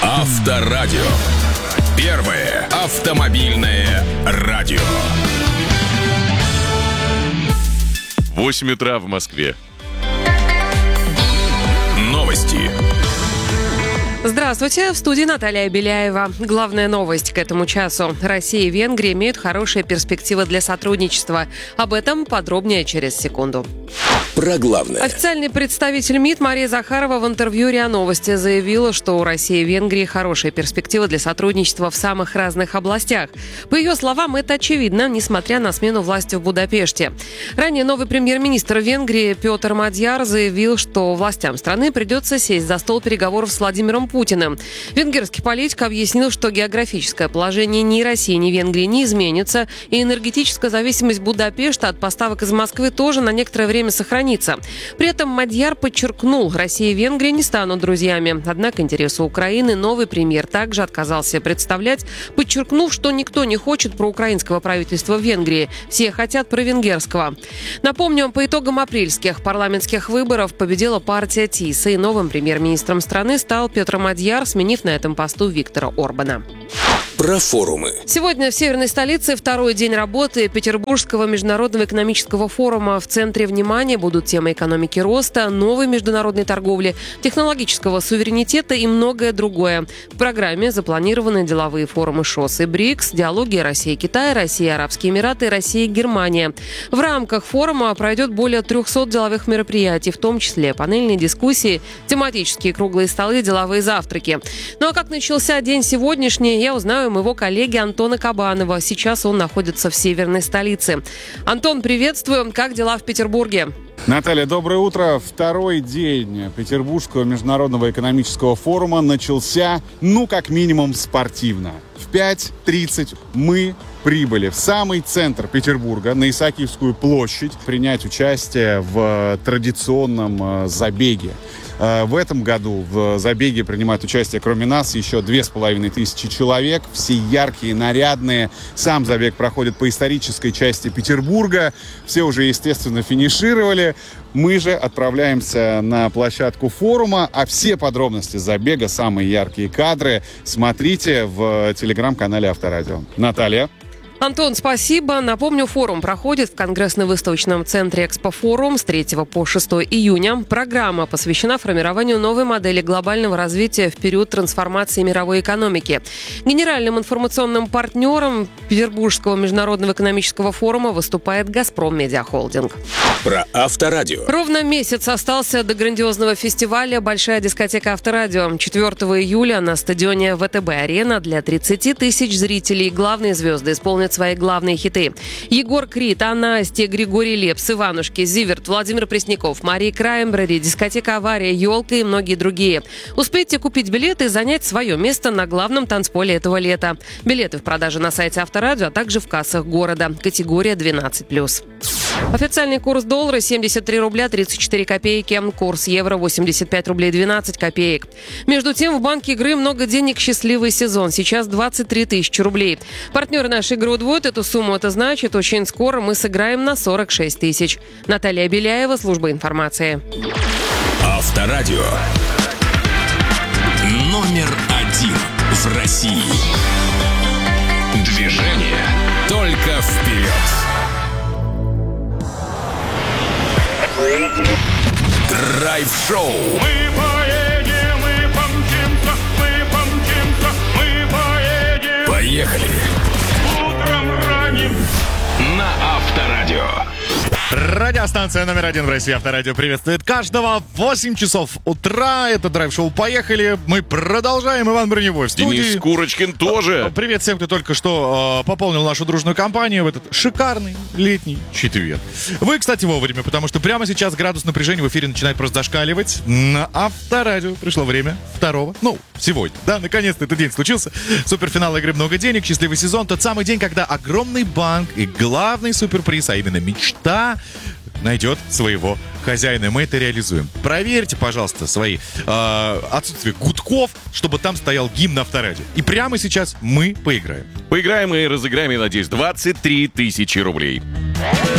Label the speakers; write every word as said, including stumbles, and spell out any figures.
Speaker 1: Авторадио. Первое автомобильное радио.
Speaker 2: восемь утра в Москве.
Speaker 1: Новости.
Speaker 3: Здравствуйте, в студии Наталья Беляева. Главная новость к этому часу. Россия и Венгрия имеют хорошие перспективы для сотрудничества. Об этом подробнее через секунду.
Speaker 1: Про главное.
Speaker 3: Официальный представитель МИД Мария Захарова в интервью РИА Новости заявила, что у России и Венгрии хорошие перспективы для сотрудничества в самых разных областях. По ее словам, это очевидно, несмотря на смену власти в Будапеште. Ранее новый премьер-министр Венгрии Петр Мадьяр заявил, что властям страны придется сесть за стол переговоров с Владимиром Путиным. Венгерский политик объяснил, что географическое положение ни России, ни Венгрии не изменится, и энергетическая зависимость Будапешта от поставок из Москвы тоже на некоторое время сохранится. При этом Мадьяр подчеркнул, Россия и Венгрия не станут друзьями. Однако интересы Украины новый премьер также отказался представлять, подчеркнув, что никто не хочет проукраинского правительства в Венгрии. Все хотят провенгерского. Напомню, по итогам апрельских парламентских выборов победила партия ТИСа, и новым премьер-министром страны стал Петр Мадьяр, сменив на этом посту Виктора Орбана.
Speaker 1: Про форумы.
Speaker 3: Сегодня в северной столице второй день работы Петербургского международного экономического форума. В центре внимания будут темы экономики роста, новой международной торговли, технологического суверенитета и многое другое. В программе запланированы деловые форумы ШОС и БРИКС, диалоги Россия-Китай, Россия-Арабские Эмираты, Россия-Германия. В рамках форума пройдет более трехсот деловых мероприятий, в том числе панельные дискуссии, тематические круглые столы, деловые завтраки. Ну а как начался день сегодняшний, я узнаю моего коллеги Антона Кабанова. Сейчас он находится в северной столице. Антон, приветствую. Как дела в Петербурге?
Speaker 4: Наталья, доброе утро. Второй день Петербургского международного экономического форума начался, ну, как минимум, спортивно. В пять тридцать мы прибыли в самый центр Петербурга, на Исаакиевскую площадь, принять участие в традиционном забеге. В этом году в забеге принимают участие, кроме нас, еще две с половиной тысячи человек. Все яркие, нарядные. Сам забег проходит по исторической части Петербурга. Все уже, естественно, финишировали. Мы же отправляемся на площадку форума, а все подробности забега, самые яркие кадры смотрите в телеграм-канале Авторадио. Наталья.
Speaker 3: Антон, спасибо. Напомню, форум проходит в Конгрессно-выставочном центре «Экспофорум» с третьего по шестое июня. Программа посвящена формированию новой модели глобального развития в период трансформации мировой экономики. Генеральным информационным партнером Петербургского международного экономического форума выступает «Газпром Медиа Холдинг».
Speaker 1: Про Авторадио.
Speaker 3: Ровно месяц остался до грандиозного фестиваля «Большая дискотека Авторадио». четвёртого июля на стадионе ВТБ-арена для тридцати тысяч зрителей главные звезды исполнят свои главные хиты. Егор Крид, Анастия, Григорий Лепс, Иванушки, Зиверт, Владимир Пресняков, Мария Краймбрери, дискотека «Авария», «Елка» и многие другие. Успейте купить билеты и занять свое место на главном танцполе этого лета. Билеты в продаже на сайте Авторадио, а также в кассах города. Категория двенадцать плюс. Официальный курс доллара семьдесят три рубля тридцать четыре копейки, курс евро восемьдесят пять рублей двенадцать копеек. Между тем, в банке игры много денег, счастливый сезон. Сейчас двадцать три тысячи рублей. Партнеры нашей игры удвоят эту сумму. Это значит, очень скоро мы сыграем на сорок шесть тысяч. Наталья Беляева, служба информации.
Speaker 1: Авторадио. Номер один в России. Движение только вперед. Драйв-шоу.
Speaker 5: Мы поедем, мы помчимся, мы помчимся, мы поедем.
Speaker 1: Поехали.
Speaker 5: Утром ранним.
Speaker 1: На Авторадио.
Speaker 6: Радиостанция номер один в России Авторадио приветствует каждого. восемь часов утра. Это драйв-шоу «Поехали». Мы продолжаем. Иван Броневой в студии.
Speaker 2: Денис Курочкин тоже.
Speaker 6: Привет всем, кто только что э, пополнил нашу дружную компанию в этот шикарный летний четверг. Вы, кстати, вовремя, потому что прямо сейчас градус напряжения в эфире начинает просто зашкаливать. На Авторадио пришло время второго, ну, сегодня, да, наконец-то этот день случился. Суперфинал игры «Много денег», счастливый сезон. Тот самый день, когда огромный банк и главный суперприз, а именно мечта, найдет своего хозяина. Мы это реализуем. Проверьте, пожалуйста, свои э, отсутствие гудков, чтобы там стоял гимн Авторадио. И прямо сейчас мы поиграем.
Speaker 2: Поиграем и разыграем, я надеюсь, двадцать три тысячи рублей.